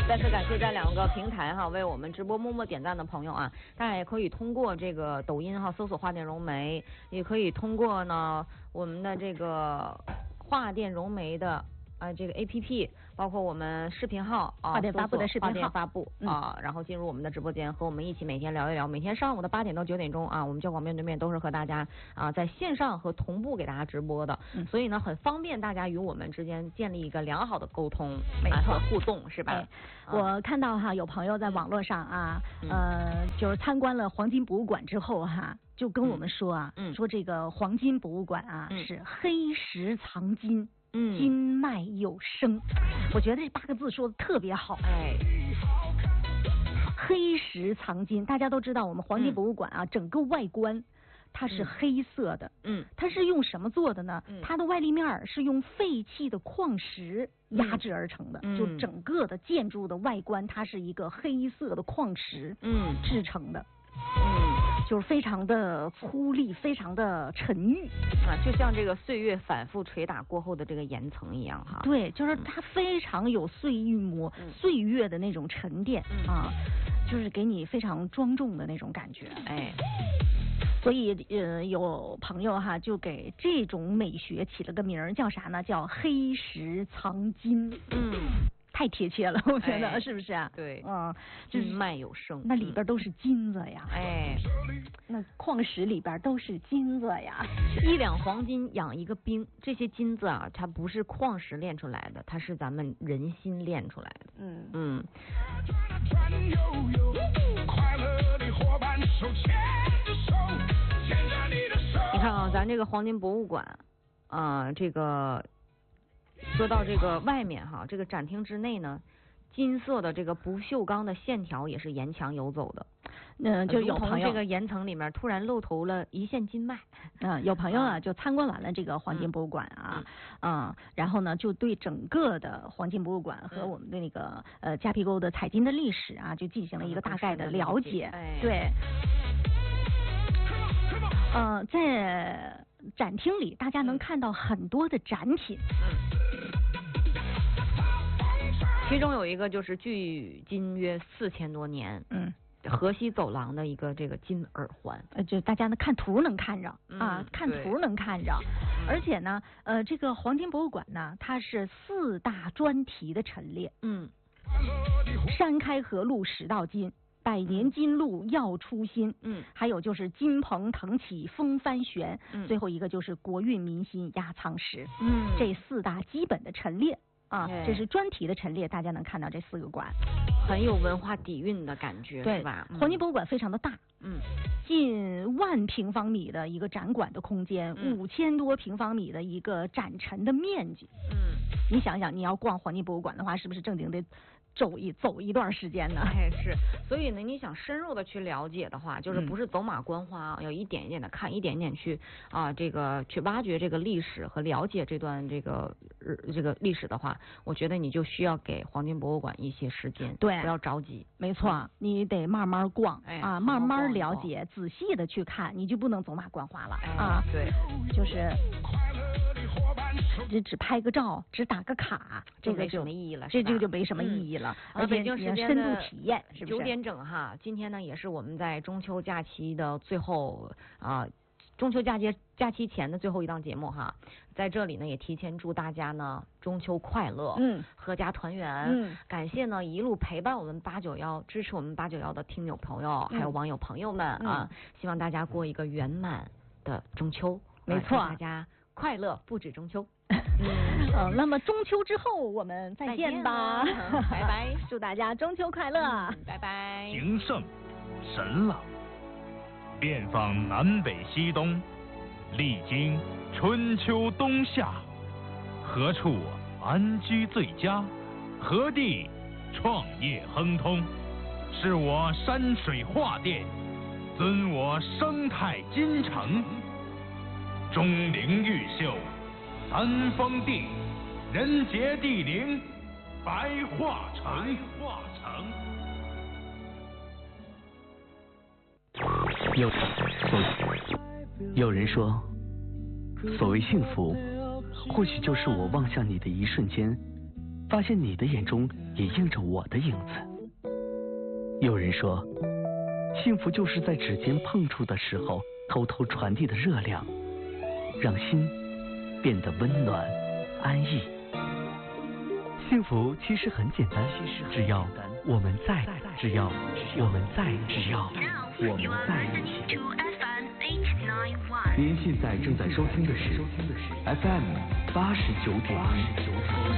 再次感谢这2个平台哈，为我们直播默默点赞的朋友啊，大家也可以通过这个抖音哈搜索画店融媒，也可以通过呢我们的这个画店融媒的这个 APP， 包括我们视频号画店发布的视频号， 画店发布然后进入我们的直播间，和我们一起每天聊一聊。每天上午的8点到9点钟啊，我们交广面对面都是和大家在线上和同步给大家直播的，所以呢很方便大家与我们之间建立一个良好的沟通和互动，是吧？ 我看到哈有朋友在网络上就是参观了黄金博物馆之后哈，就跟我们说说这个黄金博物馆是黑石藏金。金脉有声，我觉得这8个字说的特别好。黑石藏金，大家都知道我们黄金博物馆整个外观它是黑色的，它是用什么做的呢？它的外立面是用废弃的矿石压制而成的，就整个的建筑的外观它是一个黑色的矿石制成的。就是非常的粗粝，非常的沉郁就像这个岁月反复捶打过后的这个岩层一样哈。 对，就是它非常有岁月的那种沉淀就是给你非常庄重的那种感觉。所以有朋友哈就给这种美学起了个名儿，叫啥呢？叫黑石藏金。太贴切了，我觉得是不是啊？ 对，金脉有声， 那里边都是金子呀，那矿石里边都是金子呀。 1两黄金养一个兵，这些金子它不是矿石炼出来的，它是咱们人心炼出来的。你看咱这个黄金博物馆这个。说到这个外面哈，这个展厅之内呢，金色的这个不锈钢的线条也是沿墙游走的， 就有朋友这个岩层里面突然露头了一线金脉。 有朋友就参观完了这个黄金博物馆然后呢就对整个的黄金博物馆和我们的那个夹皮沟的采金的历史就进行了一个大概的了解。对，在展厅里大家能看到很多的展品， 其中有一个就是距今约4000多年，河西走廊的一个这个金耳环， 就大家看图能看着看图能看着，而且呢，这个黄金博物馆呢，它是4大专题的陈列，山开河路始到金。百年金路要出新，还有就是金鹏腾起风帆悬，最后一个就是国运民心压舱石，这4大基本的陈列这是专题的陈列，大家能看到这4个馆， 很有文化底蕴的感觉， 对是吧？ 黄金博物馆非常的大，近1万平方米的一个展馆的空间，5000多平方米的一个展陈的面积，你想想，你要逛黄金博物馆的话，是不是正经得走一段时间呢？ 是，所以呢，你想深入的去了解的话，就是不是走马观花，要一点一点的看，一点一点去这个去挖掘这个历史和了解这段这个历史的话，我觉得你就需要给黄金博物馆一些时间， 对， 不要着急， 没错，你得慢慢逛慢慢了解，仔细的去看，你就不能走马观花了对， 就是只拍个照，只打个卡，这个就没意义了， 这个就没什么意义了。而且你要深度体验，是不是？ 9点整哈，今天呢也是我们在中秋假期的最后中秋假期前的最后一档节目哈，在这里呢也提前祝大家呢中秋快乐，阖家团圆，感谢呢一路陪伴我们891，支持我们891的听友朋友还有网友朋友们希望大家过一个圆满的中秋， 没错， 大家快乐不止中秋。 那么中秋之后我们再见吧， 拜拜， 祝大家中秋快乐， 拜拜。 情圣神朗，遍访南北西东，历经春秋冬夏，何处安居最佳？何地创业亨通？是我山水画店，尊我生态金城，钟灵毓秀。三峰地，人杰地灵，白桦城。 有人说，所谓幸福，或许就是我望向你的一瞬间， 发现你的眼中也映着我的影子。有人说，幸福就是在指尖碰触的时候偷偷传递的热量，让心变得温暖安逸。幸福其实很简单，只要我们在，只要我们在一起。您现在正在收听的是 FM 89.1。